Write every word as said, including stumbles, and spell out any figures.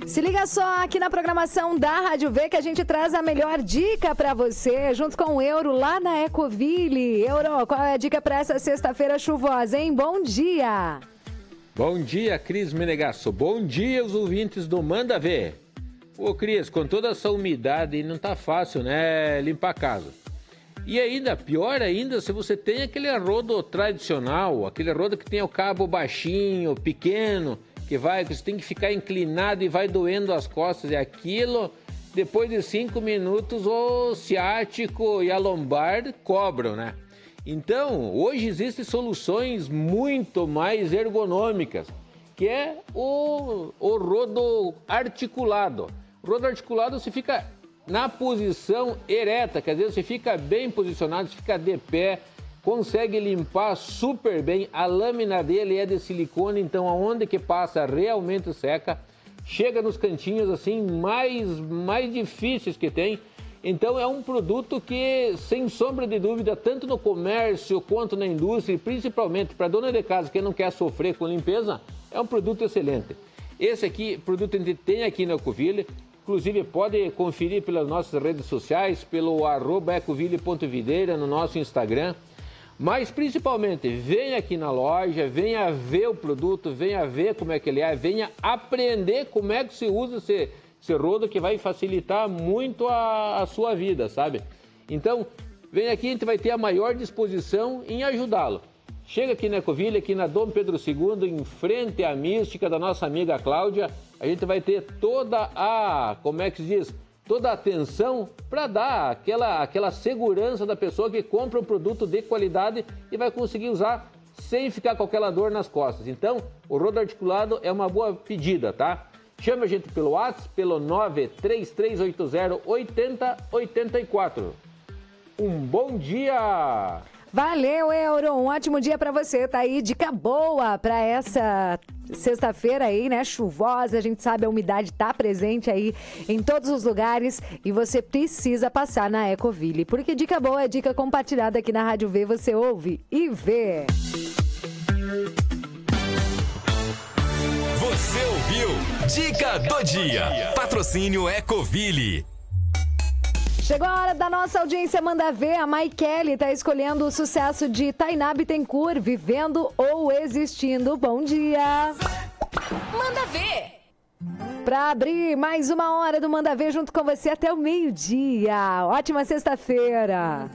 Se liga só aqui na programação da Rádio V que a gente traz a melhor dica pra você, junto com o Euro lá na Ecoville. Euro, qual é a dica pra essa sexta-feira chuvosa, hein? Bom dia! Bom dia, Cris Menegasso. Bom dia, os ouvintes do Manda Ver. Ô, Cris, com toda essa umidade não tá fácil, né, limpar a casa. E ainda, pior ainda, se você tem aquele rodo tradicional, aquele rodo que tem o cabo baixinho, pequeno, que vai, que você tem que ficar inclinado e vai doendo as costas, e aquilo, depois de cinco minutos, o ciático e a lombar cobram, né? Então, hoje existem soluções muito mais ergonômicas, que é o, o rodo articulado. O rodo articulado você fica na posição ereta, quer dizer, você fica bem posicionado, você fica de pé, consegue limpar super bem. A lâmina dele é de silicone, então aonde que passa realmente seca. Chega nos cantinhos assim mais, mais difíceis que tem. Então é um produto que, sem sombra de dúvida, tanto no comércio quanto na indústria, e principalmente para dona de casa que não quer sofrer com limpeza, é um produto excelente. Esse aqui, produto a gente tem aqui na Ecoville, inclusive pode conferir pelas nossas redes sociais, pelo arroba ecoville ponto videira no nosso Instagram. Mas principalmente, venha aqui na loja, venha ver o produto, venha ver como é que ele é, venha aprender como é que se usa esse, esse rodo, que vai facilitar muito a, a sua vida, sabe? Então, venha aqui, a gente vai ter a maior disposição em ajudá-lo. Chega aqui na Ecoville, aqui na Dom Pedro segundo, em frente à mística da nossa amiga Cláudia, a gente vai ter toda a, como é que se diz, toda a atenção para dar aquela, aquela segurança da pessoa que compra um produto de qualidade e vai conseguir usar sem ficar com aquela dor nas costas. Então, o rodo articulado é uma boa pedida, tá? Chama a gente pelo WhatsApp, pelo nove três três oito zero oito zero oito quatro. Um bom dia! Valeu, Euro! Um ótimo dia para você. Tá aí, dica boa para essa sexta-feira aí, né? Chuvosa, a gente sabe a umidade tá presente aí em todos os lugares e você precisa passar na Ecoville. Porque dica boa é dica compartilhada aqui na Rádio V, você ouve e vê. Você ouviu Dica do Dia. Patrocínio Ecoville. Chegou a hora da nossa audiência Manda Ver. A Maikele está escolhendo o sucesso de Tainá Bittencourt, Vivendo ou Existindo. Bom dia! Manda Ver! Para abrir mais uma hora do Manda Ver junto com você até o meio-dia. Ótima sexta-feira!